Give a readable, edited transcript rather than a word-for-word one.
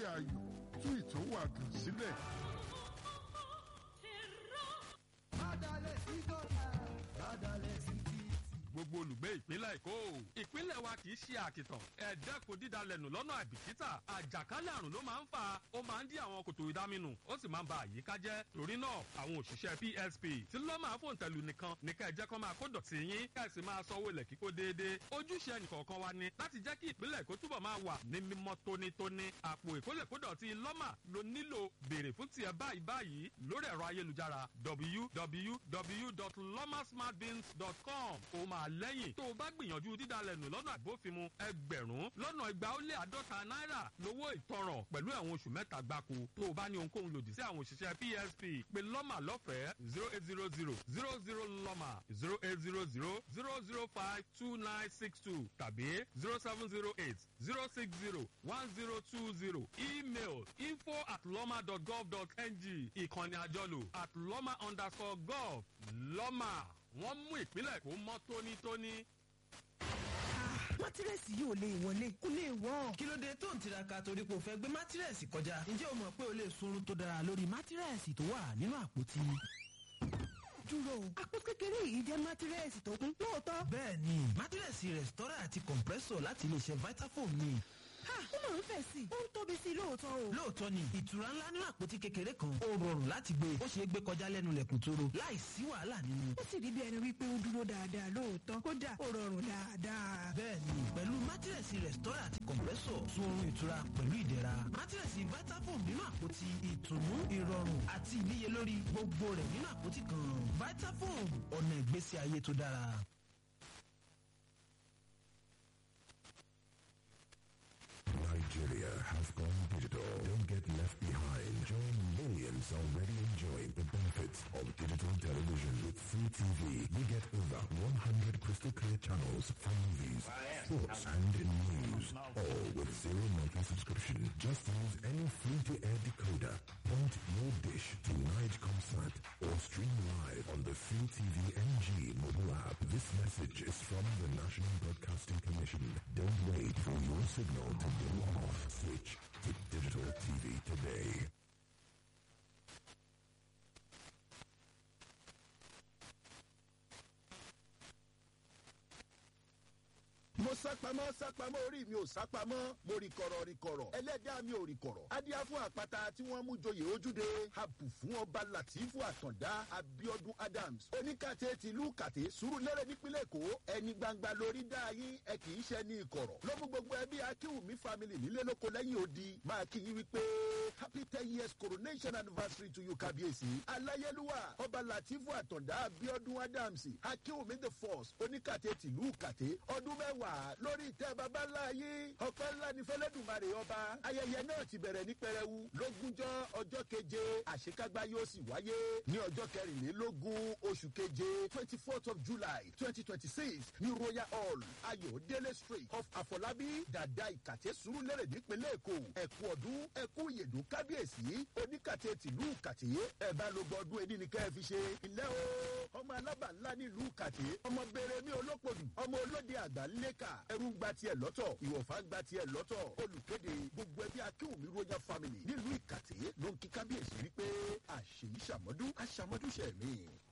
ayọ̀ tú ìtòwàdùn sílẹ̀. gbogbo olùgbé ìpínlẹ̀ èkó ìpínlẹ̀ wa kì í ṣe àkìtàn ẹ dẹ́kun dídalẹ̀nù lọ́nà àìbìkítà àjàkálẹ̀ àrùn ló máa ń fà ó máa ń dí àwọn kòtò ìdáminù ó sì máa ń ba àyíká jẹ́ torí náà àwọn òṣìṣẹ́ PSP tí ló máa fòǹtẹ̀lù nìkan ní ká ẹ jẹ́ kó máa kó dọ̀tí yín ká ẹ sì máa sanwó ilẹ̀ kíkó déédéé ojúṣe ẹnìkọ̀ọ̀kan wa ni láti jẹ́ kí ìpínlẹ̀ èkó túbọ̀ máa wà ní mímọ́ tónítóní àpò ìkólẹ̀kódọ̀tí lọ́mà ló nílò béèrè fún tiẹ̀ báyìí lórí ẹ̀rọ ayélujára www.lomasmartbins.com ó máa lẹ́yìn tó o bá gbìyànjú dídalẹ̀nù lọ́nà àbófinmu ẹgbẹ̀rún lọ́nà igba ó lé àádọ́ta náírà lówó ìtanràn pẹ̀lú ẹ̀wọ̀n oṣù mẹ́ta gbáko tó o bá ní ohunkóhun lòdì sí àwọn òṣìṣẹ́ PSP pé lọ́mà lọ́fẹ̀ẹ́ 0800 lọ́mà 0800 tàbí 0708 060 1020 email info@loma.gov.ng ìkànnì àjọlò @loma_gov lọ́mà wọ́n mú ìpínlẹ̀ kó mọ́ tónítóní. mátírẹ́sì yìí ò lè wọlé kò lè wọ́. kí ló dé tó ń tiraka torí pé o fẹ́ gbé mátírẹ́sì kọjá ǹjẹ́ o mọ̀ pé o lè sunrun tó dára lórí mátírẹ́sì tó wà nínú àpótí. dúró àpò kékeré yìí jẹ́ mátírẹ́sì tó kún lóòótọ́. bẹ́ẹ̀ni mátírẹ́sì rẹ̀stọ́rà àti compressor láti iléeṣẹ́ Vitafoam ni. ó máa ń fẹ̀ sí i ó ń tóbi sí i lóòótọ́ o. lóòótọ́ ni ìtura ńlá nínú àpótí kékeré kan ó rọrùn láti gbé ó ṣeé gbé kọjá lẹ́nu lẹ̀kùn tóró láì sí wàhálà nínú. ó sì rí bí ẹni wípé ó dúró dáadáa lóòótọ́ kódà ó rọrùn dáadáa. bẹ́ẹ̀ni pẹ̀lú mátírẹ̀sì rẹ̀stọ́rà àti compressor sun oorun ìtura pẹ̀lú ìdẹ̀ra. mátírẹ̀sì Vitafoam nínú àpótí ìtùnú ìrọ̀rùn àti ìníyelórí gbogbo rẹ̀ nínú àpótí kan. Vitafoam ọ̀nà ìgbésí ayé tó dára. Nigeria has gone digital. Don't get left behind. Join millions already enjoying the benefits of digital television with Free TV. You get over 100 crystal clear channels for movies, sports, and news, all with zero monthly subscription. Just use any free-to-air decoder, point your dish to Nigecomsat, or stream live on the Free TV NG mobile app. This message is from the National Broadcasting Commission. Don't wait for your signal to go off. Switch to digital TV today. mo sápamọ́ orí mi ò sápamọ́ mo rí kọ̀rọ̀ ẹlẹ́dàá mi ò rí kọ̀rọ̀ adíá fún àpáta tí wọ́n mú joyè ojúde habù fún ọba Latifu Àtàndá Abíọ́dún Adams oníkàtẹ́ tìlú kàtẹ́ Sùúrùlérè nípínlẹ̀ Èkó ẹni gbangba lórí dá yín ẹ kì í ṣe ní ìkọ̀rọ̀ ló mú gbogbo ẹbí Akínwùmí family nílé lóko lẹ́yìn odi máa kí yín wípé happy 10 years coronation anniversary to you kábíyèsí aláyélúwà ọba Latifu Àtàndá Abíọ́dún Adams Akínwùmí the first oníkàtẹ́ tìlú kàtẹ́ ọdún mẹ́wàá lórí ìtẹ́ baba ńlá yìí ọpẹ́ ńlá ní fẹ́lẹ́dùmarè ọba ayẹyẹ náà ti bẹ̀rẹ̀ ní pẹrẹwu lógúnjọ́ ọjọ́ keje àṣekágbá yóò sì wáyé ní ọjọ́ kẹrìnlélógún oṣù keje 24th of July 2026 ní Royal Hall Ayọ̀délé Street of Afọlábí Dàda Ìkàtẹ́ Sùúrùlérè nípínlẹ̀ Èkó ẹ̀kú ọdún ẹ̀kú ìyèdún kábíyèsí oníkàtẹ́ tìlú Kàtẹ́ ẹ̀ bá ló gbọdún ẹni ní kẹ́ fi ṣe ilé o ọmọ alábà ńlá nílùú Kàtẹ́ ọmọ bèrè mi olópòdù ọmọ olóde àgbà ńlẹ́kà ẹrú ń gba tiẹ̀ lọ́tọ̀ ìwọ̀fà ń gba tiẹ̀ lọ́tọ̀ olùkéde gbogbo ẹbí Akínwùmí Royal Family nílùú Ìkàtẹ́ ló ń kí kábíyèsí wípé àṣèyí ṣàmọ́dún àṣàmọ́dún ṣẹ̀mí.